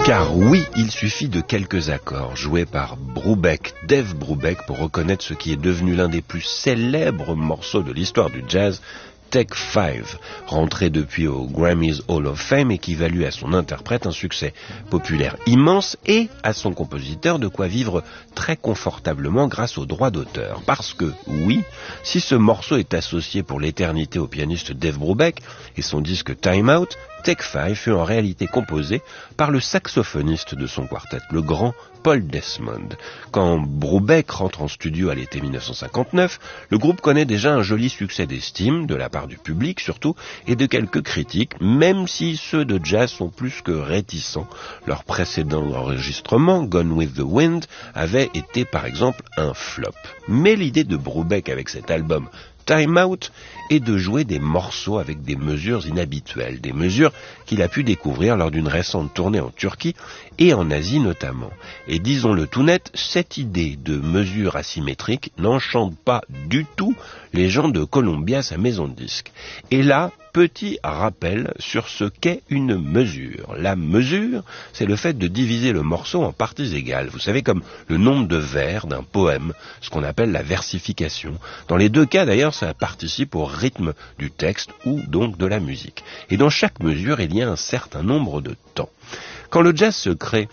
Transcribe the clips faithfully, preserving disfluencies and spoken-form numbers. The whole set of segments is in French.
Car oui, il suffit de quelques accords joués par Brubeck, Dave Brubeck, pour reconnaître ce qui est devenu l'un des plus célèbres morceaux de l'histoire du jazz, Take Five, rentré depuis au Grammys Hall of Fame et qui valut à son interprète un succès populaire immense et à son compositeur de quoi vivre très confortablement grâce aux droits d'auteur. Parce que, oui, si ce morceau est associé pour l'éternité au pianiste Dave Brubeck et son disque Time Out, Take Five fut en réalité composé par le saxophoniste de son quartet, le grand Paul Desmond. Quand Brubeck rentre en studio à l'été dix-neuf cent cinquante-neuf, le groupe connaît déjà un joli succès d'estime, de la part du public surtout, et de quelques critiques, même si ceux de jazz sont plus que réticents. Leur précédent enregistrement, Gone with the Wind, avait été par exemple un flop. Mais l'idée de Brubeck avec cet album Time Out est de jouer des morceaux avec des mesures inhabituelles, des mesures qu'il a pu découvrir lors d'une récente tournée en Turquie et en Asie notamment. Et disons-le tout net, cette idée de mesures asymétriques n'enchante pas du tout les gens de Columbia, sa maison de disques. Et là, petit rappel sur ce qu'est une mesure. La mesure, c'est le fait de diviser le morceau en parties égales. Vous savez, comme le nombre de vers d'un poème, ce qu'on appelle la versification. Dans les deux cas, d'ailleurs, ça participe au rythme du texte ou donc de la musique. Et dans chaque mesure, il y a un certain nombre de temps. Quand le jazz se crée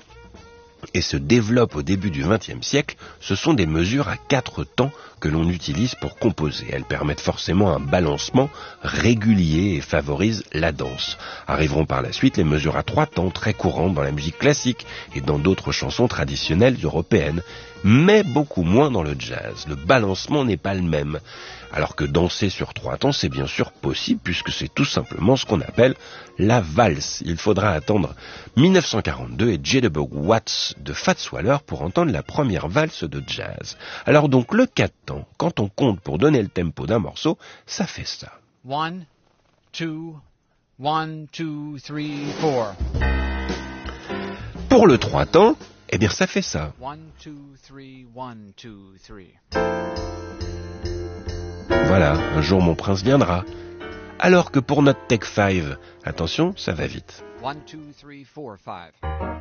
et se développe au début du vingtième siècle, ce sont des mesures à quatre temps que l'on utilise pour composer. Elles permettent forcément un balancement régulier et favorisent la danse. Arriveront par la suite les mesures à trois temps, très courantes dans la musique classique et dans d'autres chansons traditionnelles européennes, mais beaucoup moins dans le jazz. Le balancement n'est pas le même. Alors que danser sur trois temps, c'est bien sûr possible, puisque c'est tout simplement ce qu'on appelle la valse. Il faudra attendre dix-neuf cent quarante-deux et Jitterbug Watts de Fats Waller pour entendre la première valse de jazz. Alors donc le quatre temps, quand on compte pour donner le tempo d'un morceau, ça fait ça. One, two, one, two, three, four. Pour le trois temps, eh bien ça fait ça. One, two, three, one, two, three. Voilà, un jour mon prince viendra. Alors que pour notre Take Five, attention, ça va vite. One, two, three, four, five.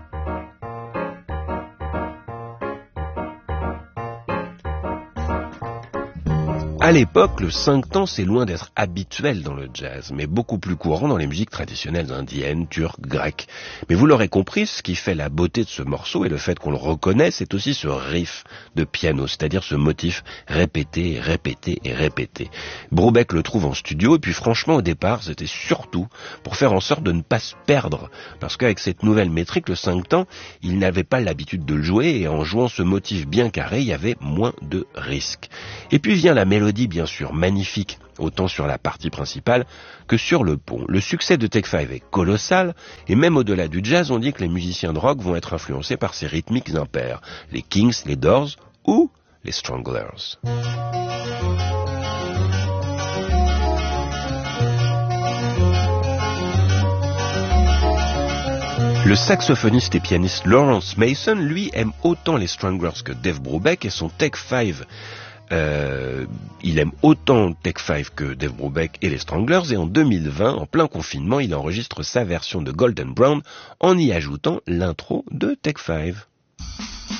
À l'époque, le cinq temps, c'est loin d'être habituel dans le jazz, mais beaucoup plus courant dans les musiques traditionnelles indiennes, turques, grecques. Mais vous l'aurez compris, ce qui fait la beauté de ce morceau et le fait qu'on le reconnaisse, c'est aussi ce riff de piano, c'est-à-dire ce motif répété, répété et répété. Brubeck le trouve en studio, et puis franchement, au départ, c'était surtout pour faire en sorte de ne pas se perdre, parce qu'avec cette nouvelle métrique, le cinq temps, il n'avait pas l'habitude de le jouer, et en jouant ce motif bien carré, il y avait moins de risques. Et puis vient la mélodie, bien sûr magnifique, autant sur la partie principale que sur le pont. Le succès de Take Five est colossal, et même au-delà du jazz, on dit que les musiciens de rock vont être influencés par ces rythmiques impairs, les Kings, les Doors ou les Stranglers. Le saxophoniste et pianiste Lawrence Mason, lui, aime autant les Stranglers que Dave Brubeck, et son Take Five Euh, il aime autant Take Five que Dave Brubeck et les Stranglers, et en deux mille vingt, en plein confinement, il enregistre sa version de Golden Brown en y ajoutant l'intro de Take Five.